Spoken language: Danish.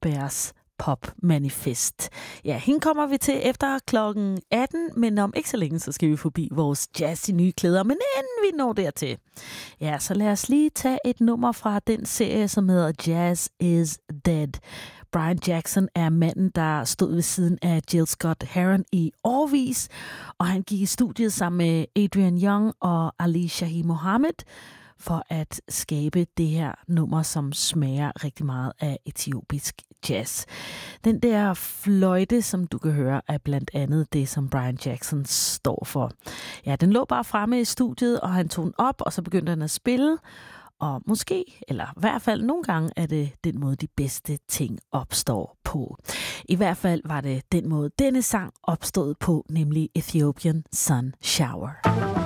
Bears Pop Manifest. Ja, hende kommer vi til efter klokken 18, men om ikke så længe, så skal vi forbi vores jazz i nye klæder. Men inden vi når dertil, ja, så lad os lige tage et nummer fra den serie, som hedder Jazz is Dead. Brian Jackson er manden, der stod ved siden af Jill Scott Heron i årevis, og han gik i studiet sammen med Adrian Young og Ali Shahi Mohammed for at skabe det her nummer, som smager rigtig meget af etiopisk jazz. Den der fløjte, som du kan høre, er blandt andet det, som Brian Jackson står for. Ja, den lå bare fremme i studiet, og han tog den op, og så begyndte han at spille. Og måske, eller i hvert fald nogle gange, er det den måde, de bedste ting opstår på. I hvert fald var det den måde, denne sang opstod på, nemlig Ethiopian Sun Shower.